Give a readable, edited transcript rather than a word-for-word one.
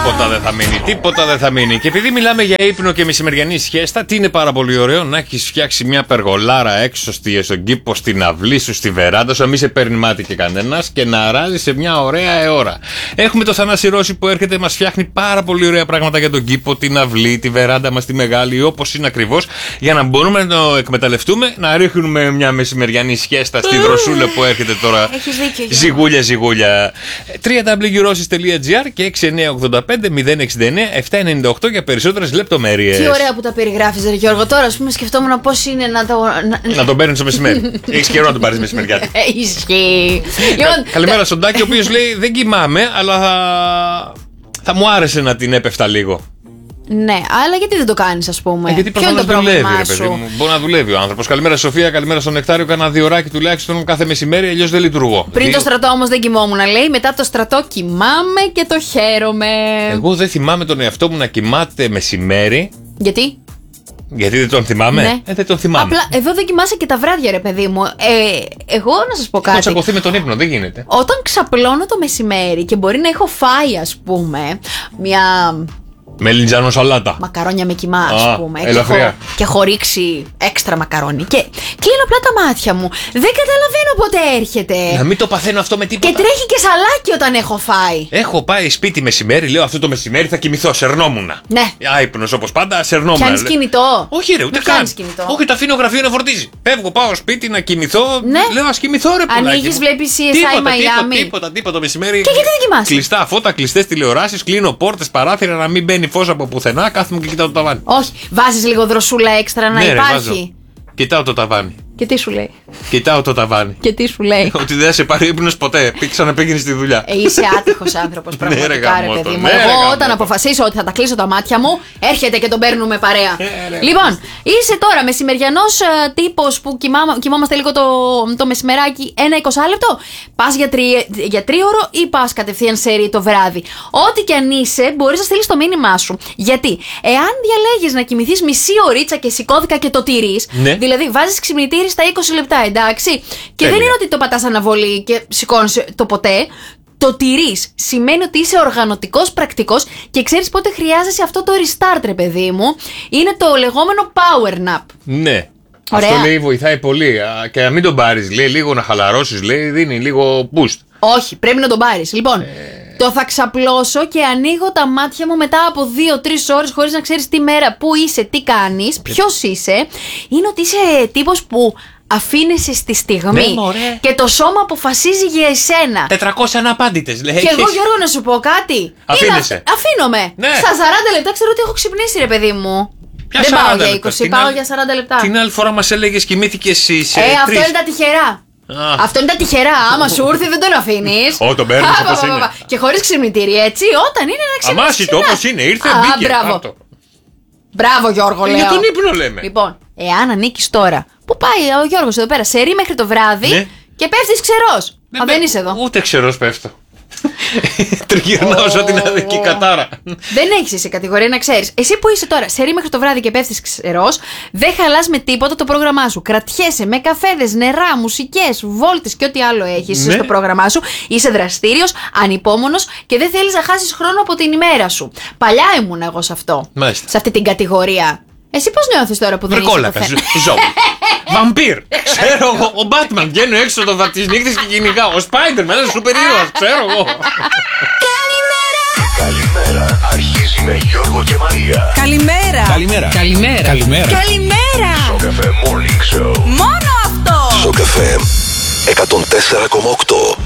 Τίποτα δεν θα μείνει. Και επειδή μιλάμε για ύπνο και μεσημεριανή σχέστα, τι είναι πάρα πολύ ωραίο να έχεις φτιάξει μια περγολάρα έξω στον κήπο, στην αυλή σου, στη βεράντα σου, να μην σε παίρνει μάτι και κανένας και να αράζει σε μια ωραία ώρα. Έχουμε το Θανάση Ρώση που έρχεται, μας φτιάχνει πάρα πολύ ωραία πράγματα για τον κήπο, την αυλή, τη βεράντα μας, τη μεγάλη, όπως είναι ακριβώς, για να μπορούμε να το εκμεταλλευτούμε, να ρίχνουμε μια μεσημεριανή σχέστα στη δροσούλα που έρχεται τώρα. Ζυγούλια. www.rossis.gr και 6985-069-798 για περισσότερες λεπτομέρειες. Τι ωραία που τα περιγράφεις, ρε Γιώργο. Τώρα, ας πούμε, σκεφτόμουν πώς είναι να τον παίρνεις το μεσημέρι. Έχεις καιρό να τον πάρεις μεσημεριάτη. Ισχύει. Καλημέρα στον Τάκη, ο οποίος λέει: δεν κοιμάμαι, αλλά θα μου άρεσε να την έπεφτα λίγο. Ναι, αλλά γιατί δεν το κάνεις, ας πούμε? Γιατί ποιο είναι το πρόβλημά σου? Ρε παιδί μου. Μπορεί να δουλεύει ο άνθρωπος. Καλημέρα Σοφία, καλημέρα στον Νεκτάριο. Κάνα 2 ώρακι τουλάχιστον κάθε μεσημέρι, αλλιώς δεν λειτουργώ. Πριν το στρατό όμως δεν κοιμόμουν, λέει. Μετά το στρατό κοιμάμαι και το χαίρομαι. Εγώ δεν θυμάμαι τον εαυτό μου να κοιμάται μεσημέρι. Γιατί? Γιατί δεν τον θυμάμαι? Ναι. Δεν τον θυμάμαι. Απλά εδώ δεν κοιμάσαι και τα βράδια, ρε παιδί μου. Εγώ να σας πω κάτι. Έχω τσακωθεί με τον ύπνο, δεν γίνεται. Όταν ξαπλώνω το μεσημέρι και μπορεί να έχω φάει, ας πούμε, μια μελιτζάνο σαλάτα. Μακαρόνια με κιμά, ας πούμε. Και έχω ρίξει έξτρα μακαρόνι. Και κλείνω απλά τα μάτια μου. Δεν καταλαβαίνω πότε έρχεται. Να μην το παθαίνω αυτό με τίποτα. Και τρέχει και σαλάκι όταν έχω φάει. Έχω πάει σπίτι μεσημέρι, λέω αυτό το μεσημέρι θα κοιμηθώ. Σερνόμουνα. Ναι. Άϊπνος όπως πάντα, σερνόμουνα. Πιάνεις κινητό? Όχι, ρε, ούτε καν. Όχι, το αφήνω γραφείο να φορτίζει. Φεύγω, πάω σπίτι να κοιμηθώ. Ναι. Λέω ας κοιμηθώ, ρε πουλάκι. Ανοίγεις, βλέπεις CSI Miami. Τίποτα μεσημέρι. Και γιατί δεν κοιμάσαι? Κλειστά φώτα, κλειστές τηλεοράσεις, κλείνω πόρτες, παράθυρα να μην μπαίνει φως από πουθενά. Κάθομαι και κοιτάω το ταβάνι. Όχι, βάζεις λίγο δροσούλα έξτρα να υπάρχει. Κοιτάω το ταβάνι. Και τι σου λέει? Κοιτάω το ταβάνι. Και τι σου λέει? Ότι δεν σε πάρει ύπνος ποτέ. Ξαναπήγαινε στη δουλειά. Είσαι άτυχος άνθρωπος, πραγματικά, ρε παιδί μου. Εγώ όταν αποφασίσω ότι θα τα κλείσω τα μάτια μου, έρχεται και τον παίρνουμε παρέα. Λοιπόν, είσαι τώρα μεσημεριανός τύπος που κοιμόμαστε λίγο το μεσημεράκι 1-20 λεπτό. Πας για 3ωρο ή πας κατευθείαν σε το βράδυ? Ό,τι και αν είσαι, μπορείς να στείλεις το μήνυμά σου. Γιατί εάν διαλέγεις να κοιμηθείς μισή ωρίτσα και σηκώθηκα και το τηρείς, δηλαδή βάζεις ξυπνητήρι στα 20 λεπτά, εντάξει. Και δεν είναι ότι το πατάς αναβολή και σηκώνεις το ποτέ. Το τηρείς. Σημαίνει ότι είσαι οργανωτικός, πρακτικός και ξέρεις πότε χρειάζεσαι αυτό το restart, ρε παιδί μου. Είναι το λεγόμενο power nap. Ναι. Ωραία. Αυτό λέει βοηθάει πολύ. Και να μην τον πάρεις, λέει, λίγο να χαλαρώσεις, λέει, δίνει λίγο boost. Όχι, πρέπει να τον πάρεις. Λοιπόν, το θα ξαπλώσω και ανοίγω τα μάτια μου μετά από 2-3 ώρες χωρίς να ξέρεις τι μέρα, πού είσαι, τι κάνεις, ποιος είσαι. Είναι ότι είσαι τύπος που αφήνεσαι στη στιγμή και το σώμα αποφασίζει για εσένα. 400 αναπάντητες, λέει. Και εγώ, Γιώργο, να σου πω κάτι. Αφήνεσαι. Αφήνομαι. Ναι. Στα 40 λεπτά ξέρω ότι έχω ξυπνήσει, ρε παιδί μου. Δεν πάω για 20, πάω για 40 λεπτά. Την άλλη φορά μας έλεγες κοιμήθηκες εσύ. Αυτό είναι τα τυχερά. Αυτό είναι τα τυχερά. Άμα σου έρθει δεν τον αφήνεις. Τον παίρνεις όπως είναι. Και χωρίς ξυπνητήρι, έτσι, όταν είναι να ξυπνήσεις. Αμάσιτο όπως είναι, ήρθε, μπήκε. Μπράβο, Γιώργο, λέω. Για τον ύπνο λέμε. Λοιπόν, εάν ανήκεις τώρα, που πάει ο Γιώργος εδώ πέρα, σε ρί μέχρι το βράδυ και πέφτεις ξερός. Δεν είσαι εδώ. Ούτε ξερός πέφτω. Τριγυρνάω σαν την αδική κατάρα. Δεν έχεις εσύ κατηγορία, να ξέρεις. Εσύ που είσαι τώρα σε ρί μέχρι το βράδυ και πέφτεις ξερός, δεν χαλάς με τίποτα το πρόγραμμά σου. Κρατιέσαι με καφέδες, νερά, μουσικές, βόλτες και ό,τι άλλο έχεις στο πρόγραμμά σου. Είσαι δραστήριος, ανυπόμονος και δεν θέλεις να χάσεις χρόνο από την ημέρα σου. Παλιά ήμουν εγώ σε αυτό. Μάλιστα. Σε αυτή την κατηγορία. Εσύ πώς νιώθεις τώρα που δεν είσαι Βρικόλακα, ζώο. Βαμπύρ! Ξέρω εγώ, ο Μπάτμαν βγαίνει έξω τις νύχτες και κυνηγάω. Ο Σπάιντερμαν, ένας σούπερ ήρωας, ξέρω εγώ. Καλημέρα, αρχίζει με Γιώργο και Μαρία. Καλημέρα. Στο Καφέ Morning Show. Μόνο αυτό. Στο Καφέ 104,8.